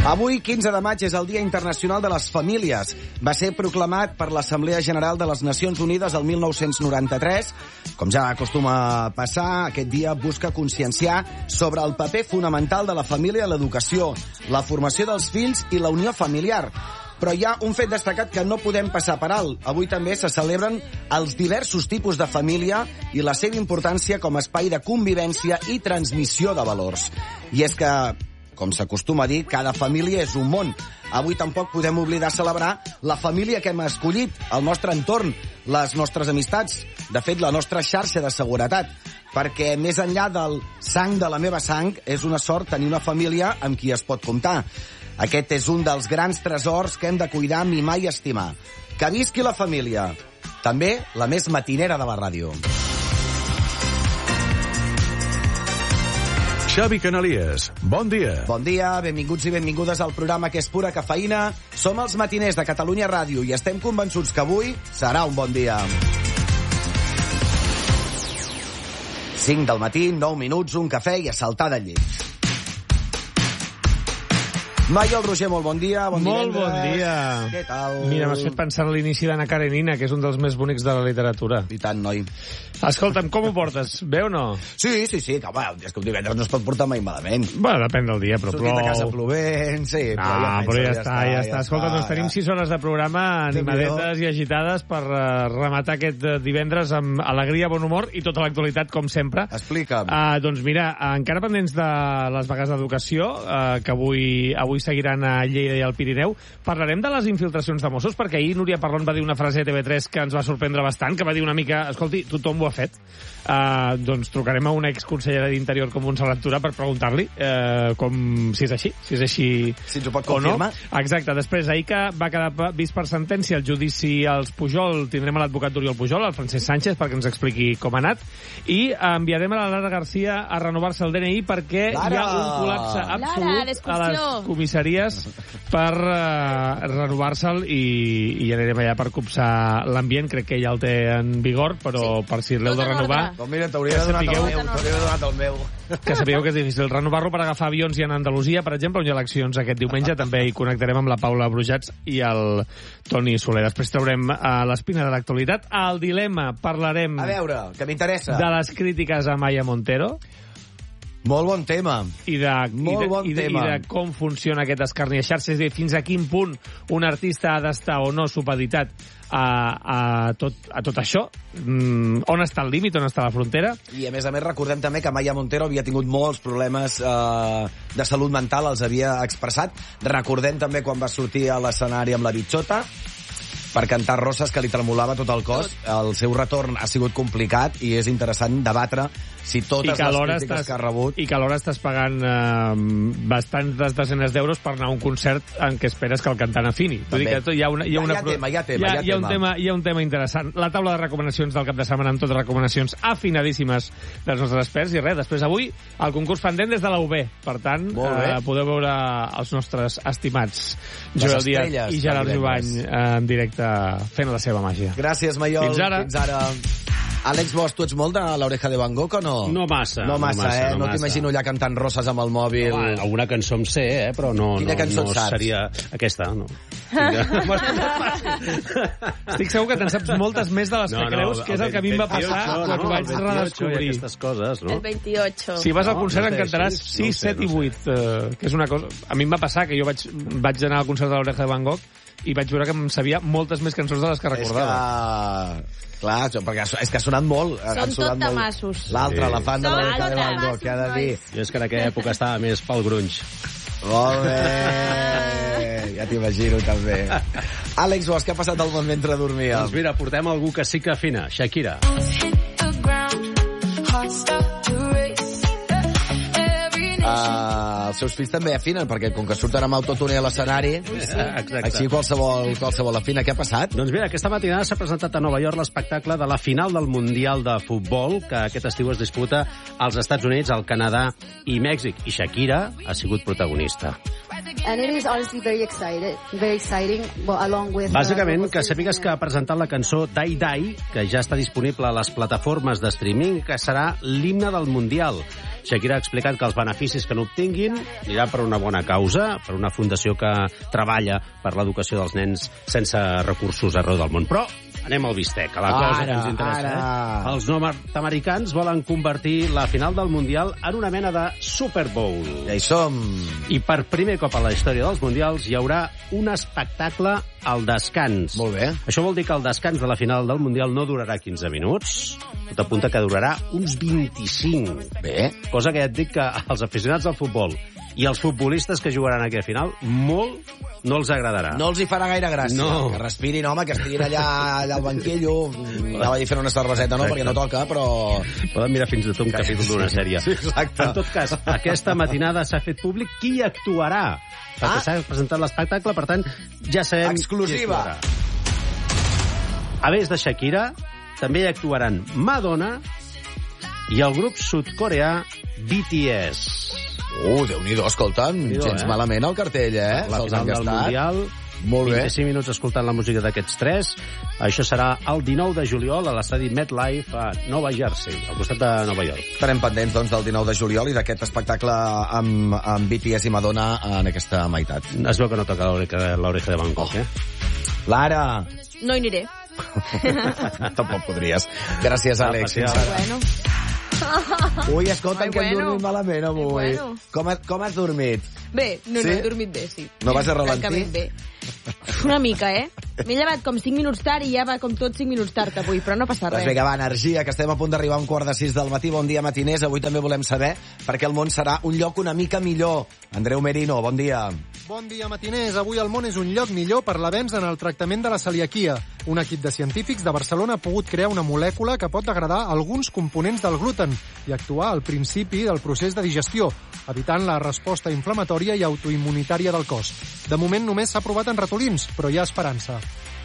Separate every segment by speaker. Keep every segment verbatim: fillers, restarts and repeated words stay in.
Speaker 1: Avui, quinze de maig, és el Dia Internacional de les Famílies. Va ser proclamat per l'Assemblea General de les Nacions Unides el mil nou-cents noranta-tres. Com ja acostuma a passar, aquest dia busca conscienciar sobre el paper fonamental de la família a l'educació, la formació dels fills i la unió familiar. Però hi ha un fet destacat que no podem passar per alt. Avui també se celebren els diversos tipus de família i la seva importància com a espai de convivència i transmissió de valors. I és que, com s'acostuma a dir, cada família és un món. Avui tampoc podem oblidar celebrar la família que hem escollit, el nostre entorn, les nostres amistats, de fet, la nostra xarxa de seguretat, perquè més enllà del sang de la meva sang, és una sort tenir una família amb qui es pot comptar. Aquest és un dels grans tresors que hem de cuidar, mimar i estimar. Que visqui la família, també la més matinera de la ràdio.
Speaker 2: Xavi Canalies, bon dia.
Speaker 1: Bon dia, benvinguts i benvingudes al programa que és pura cafeïna. Som els matiners de Catalunya Ràdio i estem convençuts que avui serà un bon dia. cinc del matí, nou minuts, un cafè i a saltar de llit. Maiol Roger, molt bon dia. Bon
Speaker 3: molt
Speaker 1: divendres.
Speaker 3: bon dia.
Speaker 1: Què tal?
Speaker 3: Mira, m'has fet pensar en l'inici d'Anna Karenina, que és un dels més bonics de la literatura.
Speaker 1: I tant, noi.
Speaker 3: Escolta'm, com ho portes? Bé o no?
Speaker 1: Sí, sí, sí, que home, és que un divendres no es pot portar mai malament.
Speaker 3: Bueno, depèn del dia, però
Speaker 1: Sortim
Speaker 3: plou.
Speaker 1: de casa plovent, sí.
Speaker 3: No,
Speaker 1: però, ja,
Speaker 3: però ja, ja està, ja està. Escolta, doncs tenim sis hores de programa animadetes i agitades per uh, rematar aquest uh, divendres amb alegria, bon humor i tota l'actualitat, com sempre.
Speaker 1: Explica'm.
Speaker 3: Uh, doncs mira, uh, encara pendents de les vagues d'educació, uh, que avui, avui seguiran a Lleida i al Pirineu, parlarem de les infiltracions de Mossos, perquè ahir Núria Parlon va dir una frase a T V tres que ens va sorprendre bastant, que va dir una mica, escolti, tothom ho ha fet. Uh, doncs trucarem a una exconsellera d'Interior com Montserrat Tura per preguntar-li uh, com si és així, si és així
Speaker 1: si ens ho pot confirmar.
Speaker 3: No. Exacte, després, ahir que va quedar vist per sentència el judici als Pujol, tindrem a l'advocat d'Oriol Pujol, el Francesc Sánchez, perquè ens expliqui com ha anat, i enviarem a la Lara García a renovar-se el D N I perquè
Speaker 1: Lara!
Speaker 3: hi ha un col·lapse absolut
Speaker 4: Lara,
Speaker 3: a les comissaries per uh, renovar-se'l i, i anirem allà per copsar l'ambient, crec que ja el té en vigor, però sí, per si l'heu de renovar,
Speaker 1: doncs mira, t'hauria donat el meu, t'hauria donat el meu.
Speaker 3: que sapigueu que és difícil renovar-lo per agafar avions i anar a Andalusia, per exemple, on hi ha eleccions aquest diumenge. També hi connectarem amb la Paula Brujats i el Toni Soler. Després traurem a l'espina de l'actualitat. Al dilema parlarem...
Speaker 1: A veure, que m'interessa.
Speaker 3: De les crítiques a Maya Montero.
Speaker 1: Molt bon tema.
Speaker 3: I de,
Speaker 1: Molt
Speaker 3: i de,
Speaker 1: bon
Speaker 3: i de,
Speaker 1: tema.
Speaker 3: I de com funciona aquest escarni a xarxes, és a dir, fins a quin punt un artista ha d'estar o no supeditat a, a, tot, a tot això. Mm, on està el límit, on està la frontera?
Speaker 1: I a més a més recordem també que Maya Montero havia tingut molts problemes eh, de salut mental, els havia expressat. Recordem també quan va sortir a l'escenari amb la bitxota per cantar Roses, que li tremolava tot el cos. El seu retorn ha sigut complicat i és interessant debatre si totes les crítiques
Speaker 3: estàs,
Speaker 1: que ha rebut...
Speaker 3: I que alhora estàs pagant eh, bastantes desenes d'euros per anar a un concert en què esperes que el cantant afini. Vull dir que hi ha una, hi ha una,
Speaker 1: hi ha tema, hi ha tema,
Speaker 3: hi ha,
Speaker 1: hi ha
Speaker 3: hi ha un
Speaker 1: tema.
Speaker 3: tema. Hi ha un tema interessant. La taula de recomanacions del cap de setmana amb totes recomanacions afinadíssimes dels nostres experts. I res, després avui el concurs pendent des de la U B. Per tant, eh, podeu veure els nostres estimats Joel Díaz i Gerard Jovany en directe fent la seva màgia.
Speaker 1: Gràcies, Maiol.
Speaker 3: Fins ara.
Speaker 1: Fins ara. Àlex Bosch, tu ets molt de l'Oreja de Van Gogh o no?
Speaker 5: No massa.
Speaker 1: No massa,
Speaker 5: no massa
Speaker 1: eh?
Speaker 5: No,
Speaker 1: no
Speaker 5: massa.
Speaker 1: t'imagino allà cantant Roses amb el mòbil.
Speaker 5: Home, alguna cançó em sé, eh? Però no,
Speaker 1: Quina
Speaker 5: no,
Speaker 1: cançó
Speaker 5: no
Speaker 1: saps?
Speaker 5: seria aquesta, no.
Speaker 3: Estic segur que te'n saps moltes més de les
Speaker 5: No,
Speaker 3: que
Speaker 5: no,
Speaker 3: creus, que és el que a mi em va passar
Speaker 5: no, no,
Speaker 3: quan ho
Speaker 5: no,
Speaker 3: vaig
Speaker 5: el veintiocho
Speaker 3: redescobrir.
Speaker 5: i aquestes coses, no?
Speaker 4: El veintiocho.
Speaker 3: Si vas al
Speaker 5: No,
Speaker 3: concert
Speaker 5: no
Speaker 3: en
Speaker 5: sé,
Speaker 3: cantaràs
Speaker 5: sí,
Speaker 3: sis,
Speaker 5: no sé,
Speaker 3: set
Speaker 5: no
Speaker 3: i
Speaker 5: sé.
Speaker 3: vuit, eh, que és una cosa... A mi em va passar que jo vaig, vaig anar al concert de l'Oreja de Van Gogh i vaig veure que em sabia moltes més cançons de les que recordava.
Speaker 1: És que... Clar, perquè és que ha sonat molt.
Speaker 4: Són tot tamassos.
Speaker 1: L'altre,
Speaker 5: Sí.
Speaker 1: la fan de
Speaker 4: Són
Speaker 1: l'Oreja de
Speaker 4: tot
Speaker 1: Van Gogh, què ha de dir?
Speaker 4: tamassos,
Speaker 5: Jo és que en aquella època estava més pel grunge.
Speaker 1: Molt bé, ja t'imagino també. Àlex Bosch, què ha passat al món mentre dormia?
Speaker 5: Doncs mira, portem algú que sí que afina, Shakira.
Speaker 1: Uh, els seus fills també afinen, perquè com que surten amb autotune a l'escenari,
Speaker 5: Exacte.
Speaker 1: així qualsevol, qualsevol afina. Què ha passat?
Speaker 5: Doncs mira, aquesta matinada s'ha presentat a Nova York l'espectacle de la final del Mundial de Futbol, que aquest estiu es disputa als Estats Units, al Canadà i Mèxic. I Shakira ha sigut protagonista.
Speaker 6: And it is honestly very excited, very exciting, well, along with...
Speaker 5: Bàsicament, que sàpigues que ha presentat la cançó Die Die, que ja està disponible a les plataformes de streaming, que serà l'himne del Mundial. Shakira ha explicat que els beneficis que n'obtinguin aniran per una bona causa, per una fundació que treballa per l'educació dels nens sense recursos arreu del món. Però anem al bistec, a la cosa
Speaker 1: Ara,
Speaker 5: que ens interessa.
Speaker 1: ara.
Speaker 5: Eh? Els nord-americans volen convertir la final del Mundial en una mena de Super Bowl.
Speaker 1: Ja hi som.
Speaker 5: I per primer cop a la història dels Mundials hi haurà un espectacle al descans.
Speaker 1: Molt bé.
Speaker 5: Això vol dir que el descans de la final del Mundial no durarà quinze minuts, tot apunta que durarà uns vint-i-cinc.
Speaker 1: Bé.
Speaker 5: Cosa que ja et dic que als aficionats al futbol i als futbolistes que jugaran aquí a final, molt no els agradarà.
Speaker 1: No els hi farà gaire gràcia.
Speaker 5: No.
Speaker 1: Que respirin, home, que estiguin allà, allà al banquillo. Anava a dir fent una cerveseta, no,
Speaker 5: Exacte.
Speaker 1: perquè no toca, però...
Speaker 5: Poden mirar fins i tot un capítol d'una sèrie.
Speaker 1: Sí, exacte.
Speaker 5: En tot cas, aquesta matinada s'ha fet públic qui actuarà. Perquè
Speaker 1: Ah.
Speaker 5: s'ha presentat l'espectacle, per tant, ja sabem
Speaker 1: Exclusiva.
Speaker 5: qui actuarà. A més de Shakira, també hi actuaran Madonna i el grup sud-coreà B T S.
Speaker 1: Uh, Déu-n'hi-do, escolta'm,
Speaker 5: Déu-n'hi-do,
Speaker 1: gens
Speaker 5: eh?
Speaker 1: malament el cartell, eh?
Speaker 5: La
Speaker 1: Se'ls
Speaker 5: final
Speaker 1: han
Speaker 5: del
Speaker 1: gastat.
Speaker 5: Mundial,
Speaker 1: Molt bé.
Speaker 5: vint-i-cinc minuts escoltant la música d'aquests tres. Això serà el dinou de juliol a l'estadi MetLife a Nova Jersey, al costat de Nova York.
Speaker 1: Estarem pendents, doncs, del dinou de juliol i d'aquest espectacle amb, amb B T S i Madonna en aquesta meitat.
Speaker 5: Es veu que no toca l'oreja l'oreja de Bangkok, eh?
Speaker 1: Lara!
Speaker 4: No hi aniré.
Speaker 1: Tampoc podries. Gràcies, Àlex.
Speaker 5: Gràcies.
Speaker 1: Fins ara.
Speaker 4: Bueno.
Speaker 1: Ui, escolta'm,
Speaker 4: Ai,
Speaker 1: que hem
Speaker 4: bueno.
Speaker 1: dormit malament avui.
Speaker 4: Ai, bueno.
Speaker 1: Com, ha- com has dormit?
Speaker 4: Bé, no,
Speaker 1: Sí?
Speaker 4: no, he dormit bé, sí.
Speaker 1: No vas a ralentir?
Speaker 4: Francament bé. Una mica, eh? M'he llevat com cinc minuts tard i ja va com tot cinc minuts tard avui, però no passa
Speaker 1: Doncs
Speaker 4: res.
Speaker 1: vinga, va, energia, que estem a punt d'arribar a un quart de sis del matí. Bon dia, matiners. Avui també volem saber perquè el món serà un lloc una mica millor. Andreu Merino, bon dia.
Speaker 7: Bon dia, matiners. Avui el món és un lloc millor per l'avenç en el tractament de la celiaquia. Un equip de científics de Barcelona ha pogut crear una molècula que pot degradar alguns components del gluten i actuar al principi del procés de digestió, evitant la resposta inflamatòria i autoimmunitària del cos. De moment només s'ha provat en ratolins, però hi ha esperança.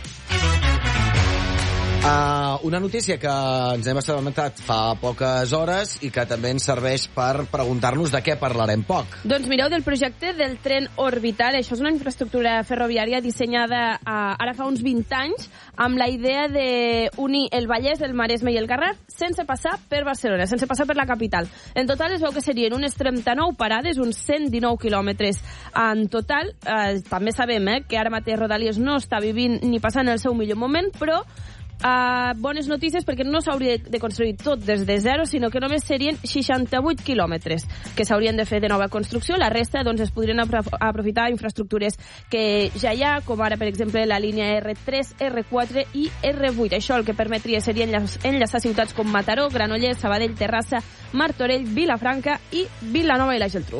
Speaker 1: Uh, una notícia que ens hem assabentat fa poques hores i que també ens serveix per preguntar-nos de què parlarem poc.
Speaker 4: Doncs mireu del projecte del tren orbital. Això és una infraestructura ferroviària dissenyada uh, ara fa uns vint anys amb la idea d'unir el Vallès, el Maresme i el Garraf sense passar per Barcelona, sense passar per la capital. En total es veu que serien unes trenta-nou parades, uns cent dinou quilòmetres en total. Uh, també sabem eh, que ara mateix Rodalies no està vivint ni passant el seu millor moment, però Uh, bones notícies perquè no s'hauria de construir tot des de zero, sinó que només serien seixanta-vuit quilòmetres que s'haurien de fer de nova construcció. La resta doncs, es podrien apro- aprofitar infraestructures que ja hi ha, com ara, per exemple, la línia erre tres, erre quatre i erre vuit. Això el que permetria seria enllaç- enllaçar ciutats com Mataró, Granollers, Sabadell, Terrassa, Martorell, Vilafranca i Vilanova i la Geltrú.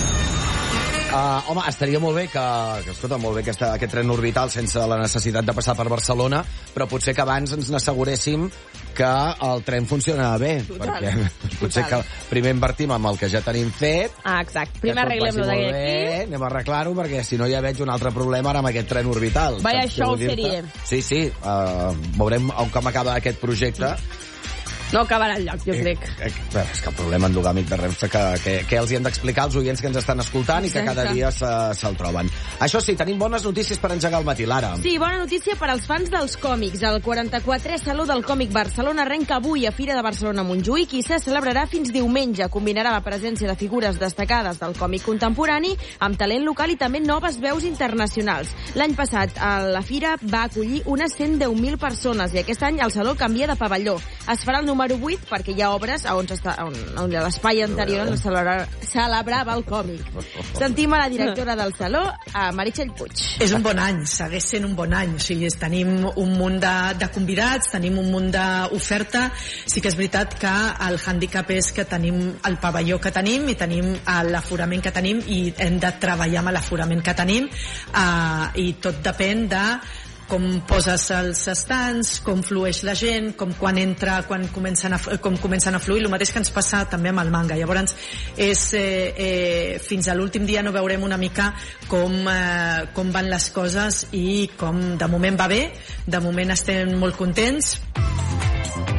Speaker 1: Uh, home, estaria molt bé que, que escolta, molt bé que està aquest tren orbital sense la necessitat de passar per Barcelona, però potser que abans ens n'asseguréssim que el tren funciona bé.
Speaker 4: Total,
Speaker 1: perquè potser
Speaker 4: total.
Speaker 1: que primer invertim amb el que ja tenim fet.
Speaker 4: Ah, exacte.
Speaker 1: Que
Speaker 4: Primer
Speaker 1: tot
Speaker 4: arreglem-lo
Speaker 1: vagi molt
Speaker 4: d'aquí.
Speaker 1: bé, anem a arreglar-ho, perquè si no ja veig un altre problema ara amb aquest tren orbital.
Speaker 4: Vaya
Speaker 1: Saps què
Speaker 4: show
Speaker 1: vull dir-te?
Speaker 4: seria.
Speaker 1: Sí, sí, uh, veurem com acaba aquest projecte.
Speaker 4: No acabarà enlloc, jo crec.
Speaker 1: Eh, eh, és que el problema endogàmic de Renfe que, que, que els hi hem d'explicar als oients que ens estan escoltant i que cada
Speaker 4: Exacte.
Speaker 1: dia se- se'l troben. Això sí, tenim bones notícies per engegar el matí, Lara.
Speaker 4: Sí, bona notícia per als fans dels còmics. El quaranta-quatrè Saló del Còmic Barcelona arrenca avui a Fira de Barcelona Montjuïc i se celebrarà fins diumenge. Combinarà la presència de figures destacades del còmic contemporani amb talent local i també noves veus internacionals. L'any passat a la Fira va acollir unes cent deu mil persones i aquest any el Saló canvia de pavelló. Es farà el número vuit perquè hi ha obres on, està, on, on l'espai anterior on celebrava, celebrava el còmic. Sentim a la directora del Saló, a Meritxell Puig.
Speaker 8: És un bon any, segueix sent un bon any. O sigui, tenim un munt de, de convidats, tenim un munt d'oferta. Sí que és veritat que el hàndicap és que tenim el pavelló que tenim i tenim l'aforament que tenim i hem de treballar amb l'aforament que tenim uh, i tot depèn de com poses els estants, com flueix la gent, com quan entra, quan comencen a, com comencen a fluir, el mateix que ens passa també amb el manga. Llavors, és, eh, eh, fins a l'últim dia no veurem una mica com, eh, com van les coses i com de moment va bé, de moment estem molt contents.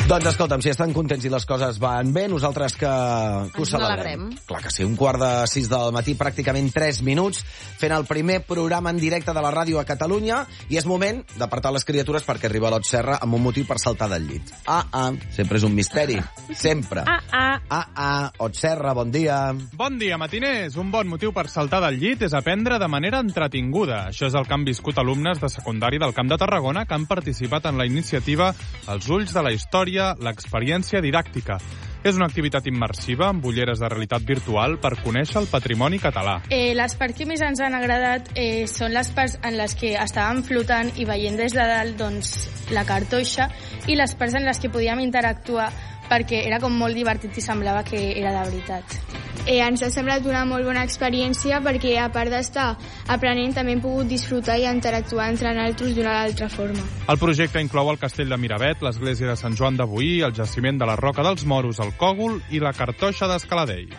Speaker 1: Doncs escolta'm, si estan contents i les coses van bé, nosaltres que, que ho
Speaker 4: Ens
Speaker 1: celebrem.
Speaker 4: n'alegrem.
Speaker 1: Clar que sí, un quart de sis del matí, pràcticament tres minuts, fent el primer programa en directe de la ràdio a Catalunya, i és moment d'apartar les criatures perquè arriba l'Ot Serra amb un motiu per saltar del llit. Ah, ah, sempre és un misteri. Sempre.
Speaker 4: Ah, ah.
Speaker 1: Ah, ah, Ot Serra, bon dia.
Speaker 9: Bon dia, matiners. Un bon motiu per saltar del llit és aprendre de manera entretinguda. Això és el que han viscut alumnes de secundari del Camp de Tarragona que han participat en la iniciativa Els ulls de la història, l'experiència didàctica. És una activitat immersiva amb ulleres de realitat virtual per conèixer el patrimoni català.
Speaker 10: Eh, les parts que més ens han agradat eh, són les parts en les que estàvem flotant i veient des de dalt doncs, la cartoixa, i les parts en les que podíem interactuar perquè era com molt divertit i semblava que era de veritat.
Speaker 11: Eh, ens ha semblat una molt bona experiència perquè, a part d'estar aprenent, també hem pogut disfrutar i interactuar entre nosaltres d'una altra forma.
Speaker 9: El projecte inclou el castell de Miravet, l'església de Sant Joan de Boí, el jaciment de la Roca dels Moros, el Cògol i la cartoixa d'Escaladell.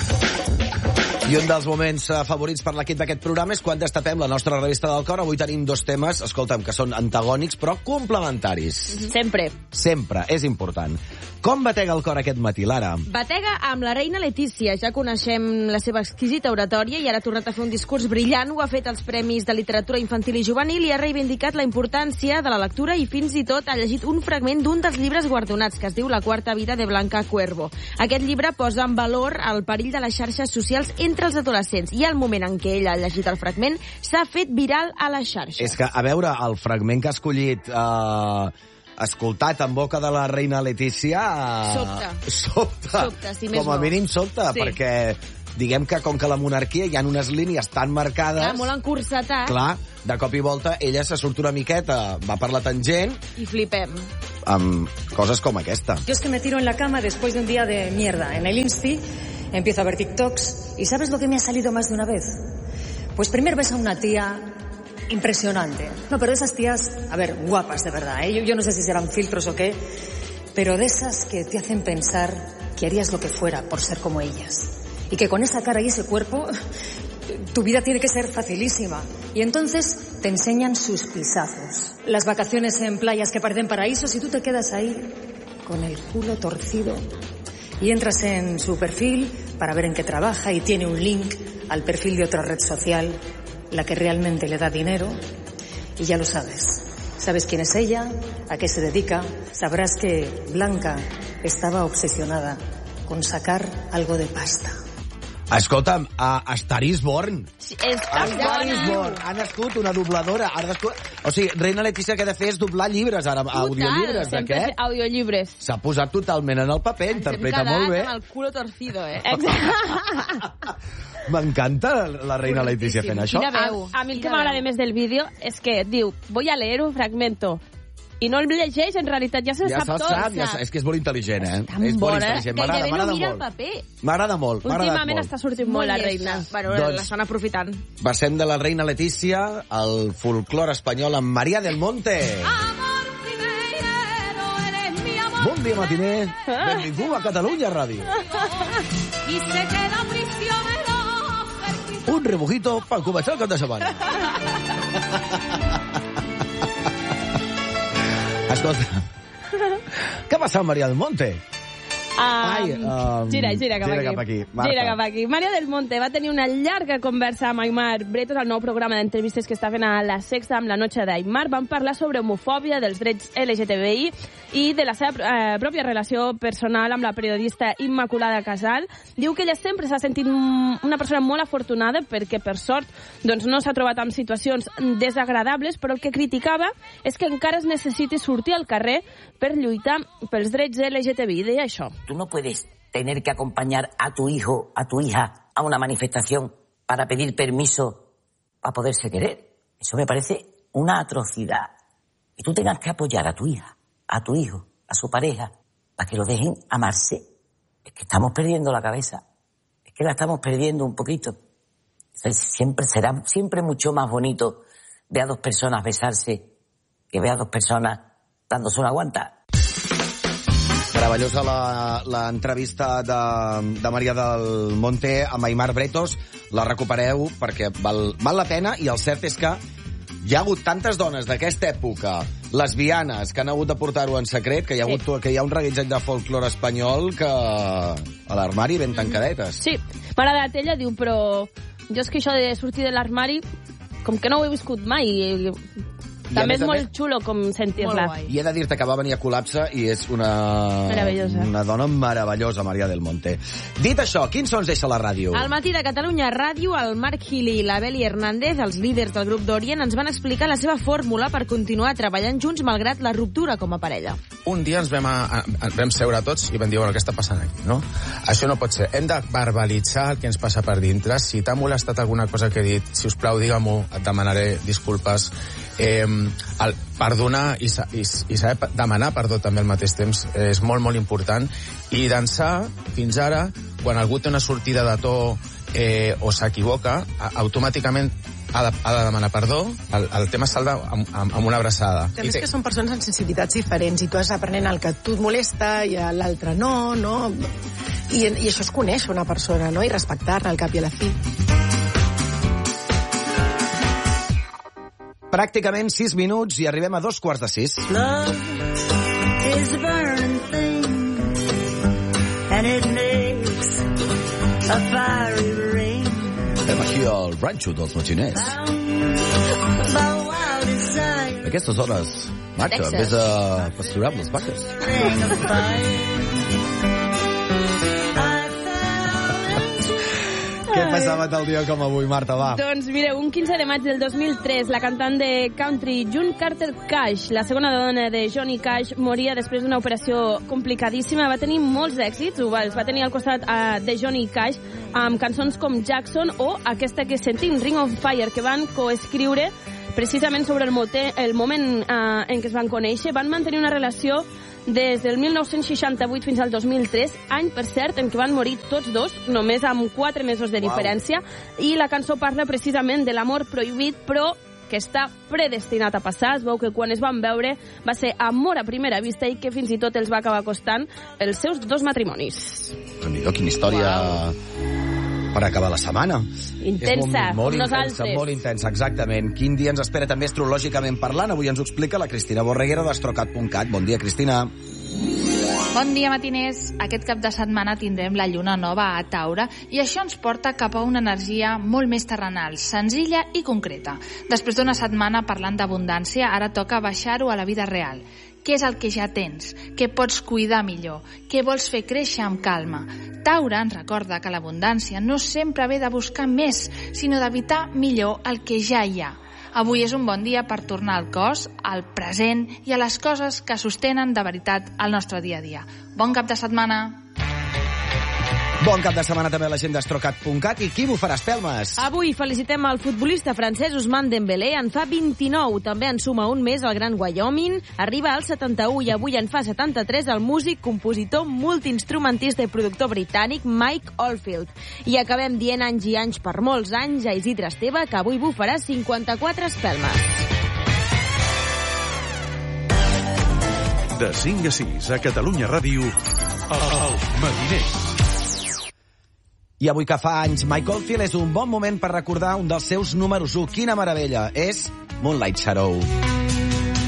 Speaker 1: I un dels moments uh, favorits per l'equip d'aquest programa és quan destapem la nostra revista del cor. Avui tenim dos temes, escolta'm, que són antagònics però complementaris.
Speaker 4: Sempre.
Speaker 1: Sempre, és important. Com batega el cor aquest matí, Lara?
Speaker 12: Batega amb la reina Letícia. Ja coneixem la seva exquisita oratòria i ara ha tornat a fer un discurs brillant. Ho ha fet als Premis de Literatura Infantil i Juvenil i ha reivindicat la importància de la lectura i fins i tot ha llegit un fragment d'un dels llibres guardonats que es diu La quarta vida de Blanca Cuervo. Aquest llibre posa en valor el perill de les xarxes socials entre els adolescents i al moment en què ella ha llegit el fragment s'ha fet viral a les xarxes.
Speaker 1: És que, a veure, el fragment que ha escollit eh, escoltat en boca de la reina Letícia... Eh,
Speaker 12: Sobta.
Speaker 1: Sobta.
Speaker 12: Sobta, si més
Speaker 1: Com a
Speaker 12: no.
Speaker 1: mínim sobta,
Speaker 12: Sí.
Speaker 1: perquè diguem que com que la monarquia hi ha unes línies tan marcades...
Speaker 12: Clar, molt encursetat.
Speaker 1: Clar, de cop i volta ella se surt una miqueta, va per la tangent,
Speaker 12: I flipem.
Speaker 1: amb coses com aquesta.
Speaker 13: Yo es que me tiro en la cama después de un día de mierda en el Insti, empiezo a ver TikToks y ¿sabes lo que me ha salido más de una vez? Pues primero ves a una tía impresionante. No, pero de esas tías, a ver, guapas de verdad, ¿eh? Yo, yo no sé si serán filtros o qué, pero de esas que te hacen pensar que harías lo que fuera por ser como ellas. Y que con esa cara y ese cuerpo, tu vida tiene que ser facilísima. Y entonces te enseñan sus pisazos. Las vacaciones en playas que parecen paraísos y tú te quedas ahí con el culo torcido. Y entras en su perfil para ver en qué trabaja y tiene un link al perfil de otra red social, la que realmente le da dinero. Y ya lo sabes. Sabes quién es ella, a qué se dedica. Sabrás que Blanca estaba obsesionada con sacar algo de pasta.
Speaker 1: Escolta'm, a, a Star is Born.
Speaker 4: Sí, està
Speaker 1: A Star is Born. Ha nascut una dobladora. Ha nascut... O sigui, reina Letícia que ha de fer és doblar llibres, ara, audiollibres. De
Speaker 4: Sempre
Speaker 1: què?
Speaker 4: fer audiollibres.
Speaker 1: S'ha posat totalment en el paper, interpreta
Speaker 12: Hem
Speaker 1: molt bé.
Speaker 12: quedat amb el culo torcido, eh?
Speaker 1: M'encanta la reina Letícia fent això.
Speaker 12: Quina veu.
Speaker 4: A, a mi el que
Speaker 12: Quina
Speaker 4: m'agrada
Speaker 12: veu.
Speaker 4: més del vídeo és que diu, voy a leer un fragmento. I no el llegeix, en realitat ja se
Speaker 1: Ja
Speaker 4: sap
Speaker 1: se'l
Speaker 4: tot.
Speaker 1: sap, ja sa- és que és molt intel·ligent, eh?
Speaker 4: tan
Speaker 1: és molt
Speaker 4: bona,
Speaker 1: intel·ligent.
Speaker 12: Gairebé
Speaker 1: M'agrada,
Speaker 12: no
Speaker 1: m'agrada
Speaker 12: mira el
Speaker 1: molt.
Speaker 12: paper.
Speaker 1: M'agrada molt, m'ha agradat
Speaker 4: Últimament
Speaker 1: molt.
Speaker 4: està sortint molt la reina.
Speaker 12: Però
Speaker 1: Doncs-
Speaker 12: l'estan aprofitant.
Speaker 1: Passem de la reina Letícia al folclore espanyol amb Maria del Monte. Bon dia, matiner. Benvingut a Catalunya Ràdio. Un rebujito per començar el cap de setmana. Escolta, què ha passat, Maria del Monte?
Speaker 4: Um,
Speaker 1: Ai, um,
Speaker 4: gira, gira cap
Speaker 1: gira
Speaker 4: aquí.
Speaker 1: cap aquí, Marta.
Speaker 4: Gira cap aquí. Maria del Monte va tenir una llarga conversa amb Aimar Bretos al nou programa d'entrevistes que està fent a La Sexta amb la Noche d'Aimar. Van parlar sobre homofòbia, dels drets L G T B I i de la seva eh, pròpia relació personal amb la periodista Immaculada Casal. Diu que ella sempre s'ha sentit una persona molt afortunada perquè, per sort, doncs no s'ha trobat en situacions desagradables, però el que criticava és que encara es necessiti sortir al carrer per lluitar pels drets L G T B I. Deia això.
Speaker 14: Tú no puedes tener que acompañar a tu hijo, a tu hija, a una manifestación para pedir permiso para poderse querer. Eso me parece una atrocidad. Y tú tengas que apoyar a tu hija, a tu hijo, a su pareja, para que lo dejen amarse. Es que estamos perdiendo la cabeza. Es que la estamos perdiendo un poquito. Entonces, siempre será siempre mucho más bonito ver a dos personas besarse que ver a dos personas dándose una guanta.
Speaker 1: Meravellosa l'entrevista de, de Maria del Monte amb Aimar Bretos. La recupereu perquè val, val la pena, i el cert és que hi ha hagut tantes dones d'aquesta època lesbianes que han hagut de portar-ho en secret, que hi ha, hagut, sí. que hi ha un reguitzell de folclore espanyol que a l'armari ben tancadetes.
Speaker 4: Sí, m'ha agradat ella, diu, però jo és que això de sortir de l'armari, com que no ho he viscut mai, també és molt xulo com sentir-la.
Speaker 1: I he de dir-te que va venir a Col·lapse i és una...
Speaker 4: Meravellosa.
Speaker 1: Una dona meravellosa, Maria del Monte. Dit això, quins sons deixa la ràdio?
Speaker 12: Al matí de Catalunya Ràdio, el Marc Gili i la Beli Hernández, els líders del grup d'Orient, ens van explicar la seva fórmula per continuar treballant junts malgrat la ruptura com a parella.
Speaker 15: Un dia ens vam, a, a, vam seure tots i vam dir, bueno, què està passant aquí, no? Això no pot ser. Hem de verbalitzar el que ens passa per dintre. Si t'ha molestat alguna cosa que he dit, si us plau, digue-m'ho, et demanaré disculpes. Eh, el perdonar i, i, i saber demanar perdó també al mateix temps és molt, molt important. I dansar, fins ara, quan algú té una sortida de to eh, o s'equivoca, automàticament ha de, ha de demanar perdó, el, el tema salva amb, amb, amb una abraçada.
Speaker 8: També és que són persones amb sensibilitats diferents i tu has aprenent el que a tu et molesta i a l'altre no, no? I, I això és conèixer una persona, no? I respectar-la al cap i a la fi.
Speaker 1: Pràcticament sis minuts i arribem a dos quarts de sis.
Speaker 16: Love is a burning thing and it makes a fiery ring.
Speaker 1: Estem aquí al ranxo dels matxiners. Aquestes hores, Marta, vés a pasturar amb les vaques. Què passava tal dia com avui, Marta, va?
Speaker 4: Doncs mireu, un quinze de maig del dos mil tres, la cantant de country June Carter Cash, la segona dona de Johnny Cash, moria després d'una operació complicadíssima. Va tenir molts èxits, els va tenir al costat uh, de Johnny Cash, amb cançons com Jackson o aquesta que sentim, Ring of Fire, que van coescriure precisament sobre el, mote, el moment uh, en què es van conèixer. Van mantenir una relació des del mil nou-cents seixanta-vuit fins al dos mil tres, any, per cert, en què van morir tots dos, només amb quatre mesos de diferència, wow. I la cançó parla precisament de l'amor prohibit, però que està predestinat a passar. Es veu que quan es van veure va ser amor a primera vista i que fins i tot els va acabar costant els seus dos matrimonis.
Speaker 1: Déu-n'hi-do, quina història... Wow. Per acabar la setmana.
Speaker 4: Intensa,
Speaker 1: molt, molt
Speaker 4: com
Speaker 1: intensa,
Speaker 4: nosaltres.
Speaker 1: Molt intensa, exactament. Quin dia ens espera també astrològicament parlant? Avui ens ho explica la Cristina Borreguera d'Astrocat punt cat. Bon dia, Cristina.
Speaker 17: Bon dia, matiners. Aquest cap de setmana tindrem la lluna nova a Taure i això ens porta cap a una energia molt més terrenal, senzilla i concreta. Després d'una setmana parlant d'abundància, ara toca baixar-ho a la vida real. Què és el que ja tens? Què pots cuidar millor? Què vols fer créixer amb calma? Taure ens recorda que l'abundància no sempre ve de buscar més, sinó d'evitar millor el que ja hi ha. Avui és un bon dia per tornar al cos, al present i a les coses que sostenen de veritat el nostre dia a dia. Bon cap de setmana!
Speaker 1: Bon cap de setmana també a la gent d'Astrocat punt cat. I qui bufarà espelmes?
Speaker 12: Avui felicitem el futbolista francès Ousmane Dembélé, en fa vint-i-nou. També en suma un més el gran Wyoming, arriba al setanta-u i avui en fa setanta-tres el músic, compositor, multiinstrumentista i productor britànic Mike Oldfield. I acabem dient anys i anys per molts anys a Isidre Esteve, que avui bufarà cinquanta-quatre espelmes.
Speaker 2: De cinc a sis a Catalunya Ràdio, El Matiner.
Speaker 1: I avui que fa anys, Mike Oldfield és un bon moment per recordar un dels seus números u. Quina meravella! És Moonlight Shadow.